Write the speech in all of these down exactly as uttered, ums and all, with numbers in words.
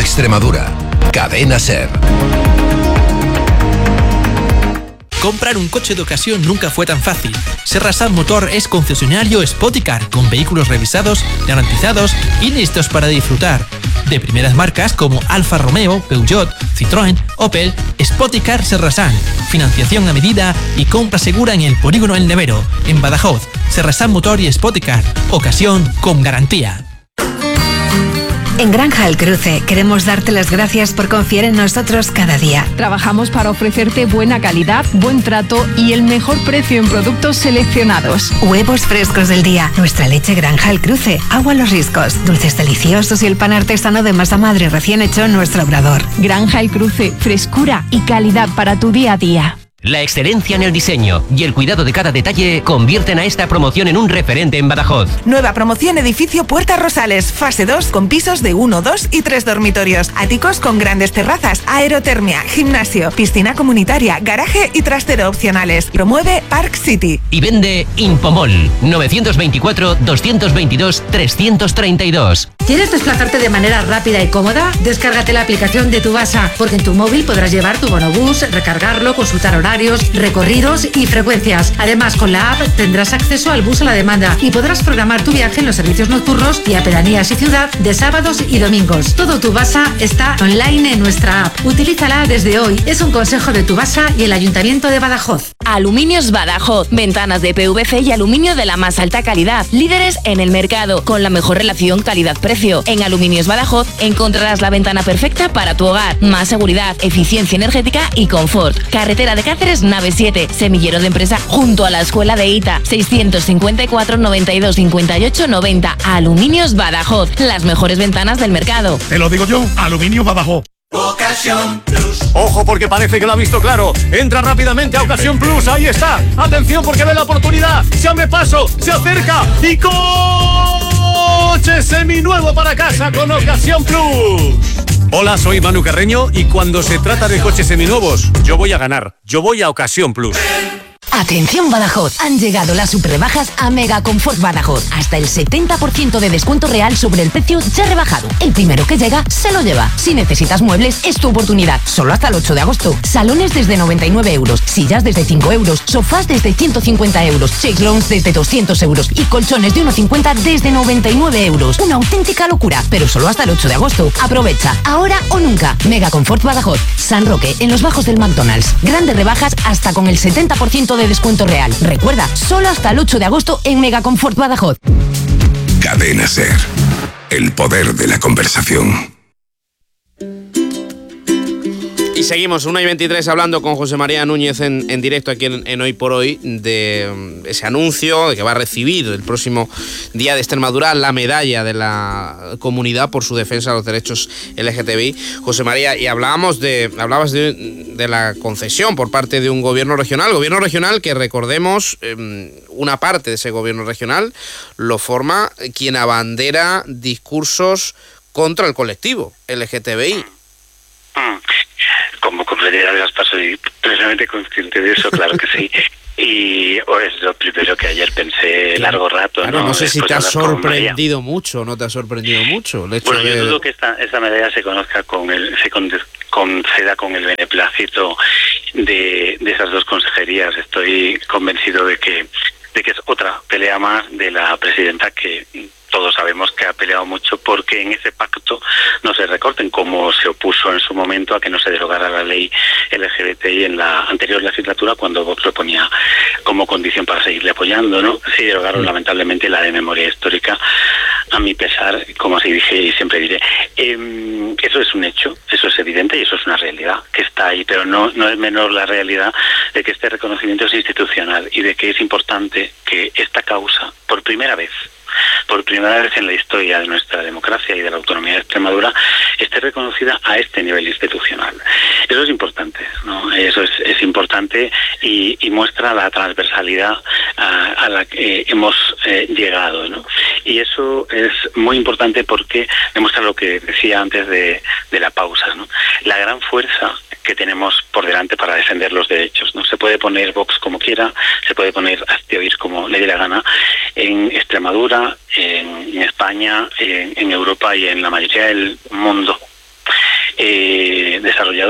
Extremadura. Cadena SER. Comprar un coche de ocasión nunca fue tan fácil. Serrasan Motor es concesionario Spoticar, con vehículos revisados, garantizados y listos para disfrutar. De primeras marcas como Alfa Romeo, Peugeot, Citroën, Opel, Spoticar Serrasan. Financiación a medida y compra segura en el Polígono El Nevero, en Badajoz. Serrasan Motor y Spoticar. Ocasión con garantía. En Granja El Cruce queremos darte las gracias por confiar en nosotros cada día. Trabajamos para ofrecerte buena calidad, buen trato y el mejor precio en productos seleccionados. Huevos frescos del día, nuestra leche Granja El Cruce, agua Los Riscos, dulces deliciosos y el pan artesano de masa madre recién hecho en nuestro obrador. Granja El Cruce, frescura y calidad para tu día a día. La excelencia en el diseño y el cuidado de cada detalle convierten a esta promoción en un referente en Badajoz. Nueva promoción edificio Puertas Rosales, fase dos, con pisos de uno, dos y tres dormitorios. Áticos con grandes terrazas, aerotermia, gimnasio, piscina comunitaria, garaje y trastero opcionales. Promueve Park City. Y vende Impomol, novecientos veinticuatro, doscientos veintidós, trescientos treinta y dos. ¿Quieres desplazarte de manera rápida y cómoda? Descárgate la aplicación de Tubasa, porque en tu móvil podrás llevar tu bonobús, recargarlo, consultar horarios, recorridos y frecuencias. Además, con la app tendrás acceso al bus a la demanda y podrás programar tu viaje en los servicios nocturnos y a pedanías y ciudad de sábados y domingos. Todo Tubasa está online en nuestra app. Utilízala desde hoy. Es un consejo de Tubasa y el Ayuntamiento de Badajoz. Aluminios Badajoz. Ventanas de P V C y aluminio de la más alta calidad. Líderes en el mercado, con la mejor relación calidad-precio. En Aluminios Badajoz encontrarás la ventana perfecta para tu hogar. Más seguridad, eficiencia energética y confort. Carretera de Cáceres, nave siete. Semillero de empresa junto a la escuela de I T A. seiscientos cincuenta y cuatro, noventa y dos, cincuenta y ocho, noventa. Aluminios Badajoz. Las mejores ventanas del mercado. Te lo digo yo, Aluminios Badajoz. Ocasión Plus. Ojo, porque parece que lo ha visto claro. Entra rápidamente a Ocasión Plus. Ahí está. Atención, porque ve la oportunidad. Se abre paso, se acerca y coche seminuevo para casa con Ocasión Plus. Hola, soy Manu Carreño y cuando se trata de coches seminuevos, yo voy a ganar. Yo voy a Ocasión Plus. Atención Badajoz, han llegado las superrebajas a Mega Confort Badajoz. Hasta el setenta por ciento de descuento real sobre el precio ya rebajado. El primero que llega se lo lleva. Si necesitas muebles, es tu oportunidad. Solo hasta el ocho de agosto. Salones desde noventa y nueve euros, sillas desde cinco euros, sofás desde ciento cincuenta euros, cheslons desde doscientos euros y colchones de uno cincuenta desde noventa y nueve euros. Una auténtica locura, pero solo hasta el ocho de agosto. Aprovecha, ahora o nunca. Mega Confort Badajoz, San Roque, en los bajos del McDonald's. Grandes rebajas hasta con el setenta por ciento de descuento real. Recuerda, solo hasta el ocho de agosto en Mega Confort Badajoz. Cadena SER. El poder de la conversación. Y seguimos, una y veintitrés, hablando con José María Núñez en, en directo aquí en, en Hoy por Hoy, de ese anuncio de que va a recibir el próximo Día de Extremadura la medalla de la comunidad por su defensa de los derechos L G T B I. José María, y hablábamos de, hablabas de, de la concesión por parte de un gobierno regional, gobierno regional que, recordemos, eh, una parte de ese gobierno regional lo forma quien abandera discursos contra el colectivo L G T B I. Como comprenderás, Gaspar, soy plenamente consciente de eso, claro que sí. Y oh, es lo primero que ayer pensé largo rato. Claro, no, no sé Después si te ha sorprendido María. mucho o no te ha sorprendido mucho. El hecho bueno, de... yo dudo que esta, esta medalla se conozca con el, se con, conceda con el beneplácito de, de esas dos consejerías. Estoy convencido de que, de que es otra pelea más de la presidenta que todos sabemos que ha peleado mucho porque en ese pacto no se recorten, como se opuso en su momento a que no se derogara la ley L G B T I en la anterior legislatura, cuando Vox lo ponía como condición para seguirle apoyando, ¿no? Se derogaron lamentablemente la de memoria histórica, a mi pesar, como así dije y siempre diré. Eh, eso es un hecho, eso es evidente y eso es una realidad que está ahí, pero no, no es menor la realidad de que este reconocimiento es institucional y de que es importante que esta causa, por primera vez, por primera vez en la historia de nuestra democracia y de la autonomía de Extremadura, esté reconocida a este nivel institucional. Eso es importante, ¿no? Eso es, es importante y, y muestra la transversalidad a, a la que hemos eh, llegado, ¿no? Y eso es muy importante porque demuestra lo que decía antes de, de la pausa, ¿no? La gran fuerza que tenemos por delante para defender los derechos, ¿no? Se puede poner Vox como quiera, se puede poner Astioir como le dé la gana, en Extremadura, en, en España, en, en Europa y en la mayoría del mundo.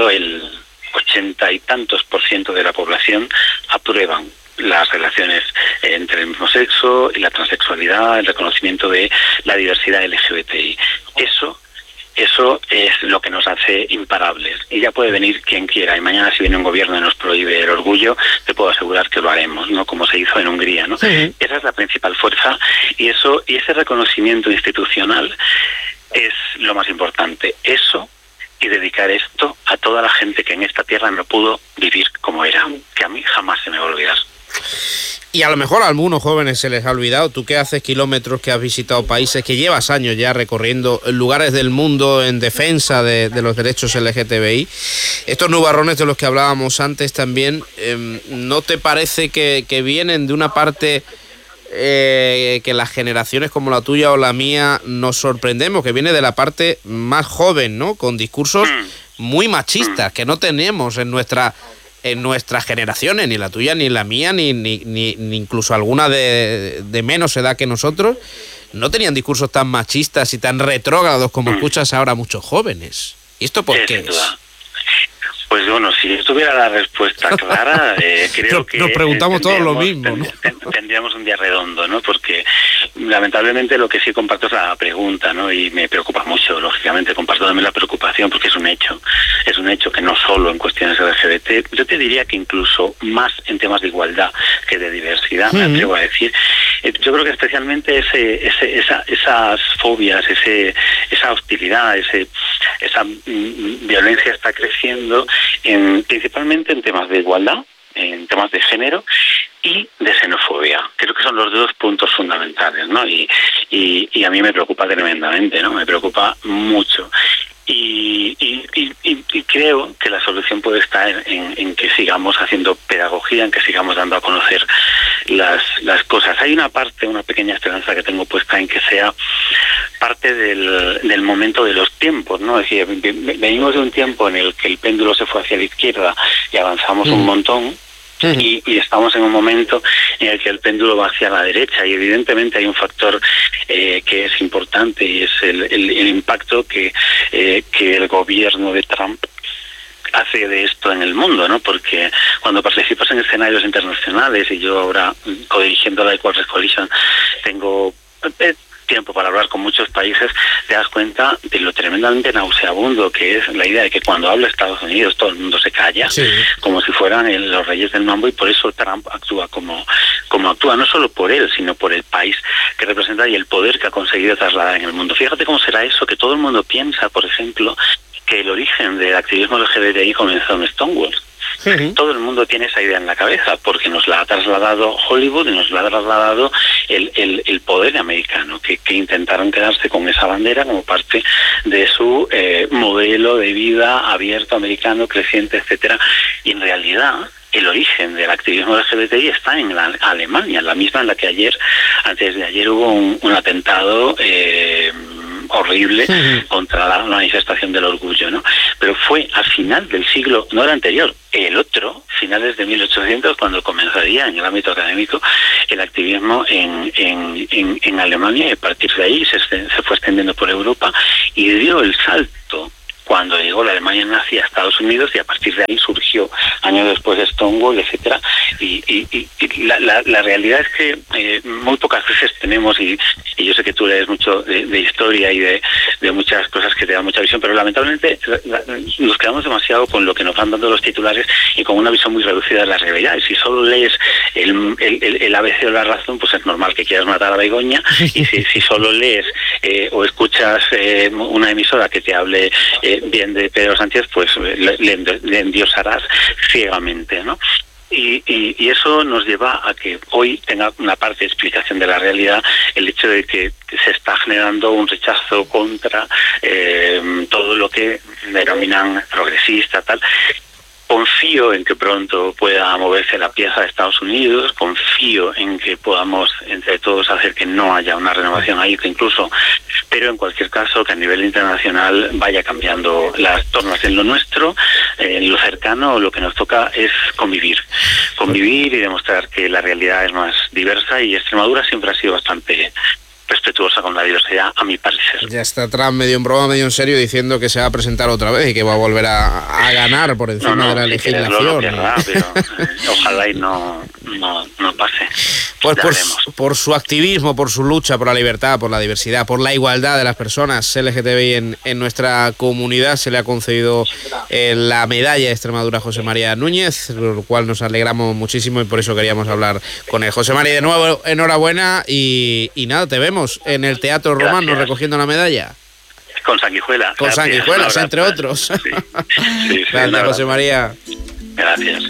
estudiado, el ochenta y tantos por ciento de la población aprueban las relaciones entre el mismo sexo y la transexualidad, el reconocimiento de la diversidad L G B T I. Eso Eso es lo que nos hace imparables. Y ya puede venir quien quiera. Y mañana, si viene un gobierno y nos prohíbe el orgullo, te puedo asegurar que lo haremos, ¿no? Como se hizo en Hungría, ¿no? Sí. Esa es la principal fuerza. Y eso y ese reconocimiento institucional es lo más importante. Eso y dedicar esto a toda la gente que en esta tierra no pudo vivir como era. Que a mí jamás se me va a olvidar. Y a lo mejor a algunos jóvenes se les ha olvidado, tú que haces kilómetros, que has visitado países, que llevas años ya recorriendo lugares del mundo en defensa de, de los derechos L G T B I, estos nubarrones de los que hablábamos antes también, eh, ¿no te parece que, que vienen de una parte eh, que las generaciones como la tuya o la mía nos sorprendemos, que viene de la parte más joven, ¿no? Con discursos muy machistas que no tenemos en nuestra... en nuestras generaciones, ni la tuya, ni la mía, ni, ni, ni, ni incluso alguna de, de menos edad que nosotros, no tenían discursos tan machistas y tan retrógrados como escuchas ahora muchos jóvenes? ¿Y esto por qué es? Pues bueno, si yo tuviera la respuesta clara, eh, creo nos, que... Nos preguntamos todos lo mismo, ¿no? Tendríamos un día redondo, ¿no? Porque lamentablemente lo que sí comparto es la pregunta, ¿no? Y me preocupa mucho, lógicamente, comparto también la preocupación, porque es un hecho, es un hecho que no solo en cuestiones L G B T, yo te diría que incluso más en temas de igualdad que de diversidad, me atrevo a decir. Yo creo que especialmente ese, ese, esa, esas fobias, ese, esa hostilidad, ese, esa mm, violencia está creciendo en, principalmente en temas de igualdad, en temas de género y de xenofobia. Creo que son los dos puntos fundamentales, ¿no? Y, y, y a mí me preocupa tremendamente, ¿no? Me preocupa mucho. Y, y, y, y creo que la solución puede estar en, en que sigamos haciendo pedagogía, en que sigamos dando a conocer las, las cosas. Hay una parte, una pequeña esperanza que tengo puesta en que sea parte del, del momento de los tiempos, ¿no? Es decir, venimos de un tiempo en el que el péndulo se fue hacia la izquierda y avanzamos mm. un montón. Y, y estamos en un momento en el que el péndulo va hacia la derecha y evidentemente hay un factor eh, que es importante y es el, el, el impacto que, eh, que el gobierno de Trump hace de esto en el mundo, ¿no? Porque cuando participas en escenarios internacionales, y yo ahora codirigiendo la Equal Rights Coalition tengo eh, tiempo para hablar con muchos países, te das cuenta de lo tremendamente nauseabundo que es la idea de que cuando habla Estados Unidos todo el mundo se calla, sí, como si fueran el, los reyes del mambo, y por eso Trump actúa como, como actúa, no solo por él, sino por el país que representa y el poder que ha conseguido trasladar en el mundo. Fíjate cómo será eso, que todo el mundo piensa, por ejemplo, que el origen del activismo L G B T I comenzó en Stonewall. Uh-huh. Todo el mundo tiene esa idea en la cabeza porque nos la ha trasladado Hollywood y nos la ha trasladado el, el, el poder americano, que, que intentaron quedarse con esa bandera como parte de su eh, modelo de vida abierto, americano, creciente, etcétera. Y en realidad el origen del activismo L G B T I está en la Alemania, la misma en la que ayer, antes de ayer, hubo un, un atentado eh, horrible sí. contra la manifestación del orgullo, ¿no? Pero fue al final del siglo, no el anterior, el otro, finales de mil ochocientos, cuando comenzaría en el ámbito académico el activismo en, en, en, en Alemania, y a partir de ahí se, se fue extendiendo por Europa y dio el salto cuando llegó la Alemania nazi a Estados Unidos, y a partir de ahí surgió años después de Stonewall, etcétera. Y, y, y, y la, la, la realidad es que eh, muy pocas veces tenemos, y, y yo sé que tú lees mucho de, de historia y de, de muchas cosas que te dan mucha visión, pero lamentablemente la, la, nos quedamos demasiado con lo que nos van dando los titulares y con una visión muy reducida de la realidad. Y si solo lees el, el, el, el A B C o la razón, pues es normal que quieras matar a Begoña, y si, si solo lees eh, o escuchas eh, una emisora que te hable eh, bien de Pedro Sánchez, pues le, le, le endiosarás ciegamente, ¿no? Y, y, y eso nos lleva a que hoy tenga una parte de explicación de la realidad el hecho de que se está generando un rechazo contra eh, todo lo que denominan progresista, tal. Confío en que pronto pueda moverse la pieza de Estados Unidos, confío en que podamos entre todos hacer que no haya una renovación ahí, que incluso, pero en cualquier caso que a nivel internacional vaya cambiando las tornas. En lo nuestro, en lo cercano, lo que nos toca es convivir, convivir y demostrar que la realidad es más diversa, y Extremadura siempre ha sido bastante respetuosa con la diversidad, a mi parecer. Ya está Trump medio en broma, medio en serio, diciendo que se va a presentar otra vez y que va a volver a, a ganar por encima no, no, de la si legislación. Lo querrá, pero eh, ojalá y no, no, no pase. Pues por, veremos. por su activismo, por su lucha por la libertad, por la diversidad, por la igualdad de las personas L G T B I en, en nuestra comunidad, se le ha concedido eh, la medalla de Extremadura a José María Núñez, por lo cual nos alegramos muchísimo y por eso queríamos hablar con él. José María, de nuevo, enhorabuena y, y nada, te vemos en el Teatro Romano Gracias. recogiendo la medalla. Con sanguijuelas. Con Gracias. sanguijuelas, no, entre otros. Sí, sí, sí, Gracias, no, José María. Gracias.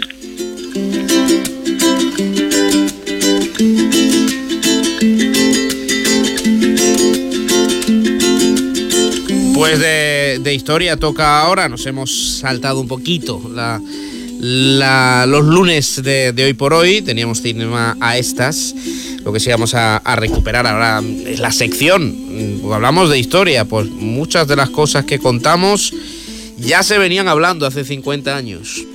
Pues de, de historia toca ahora, nos hemos saltado un poquito la, la, los lunes de, de hoy por hoy, teníamos cinema a estas, lo que sí vamos a, a recuperar ahora es la sección, hablamos de historia, pues muchas de las cosas que contamos ya se venían hablando hace cincuenta años.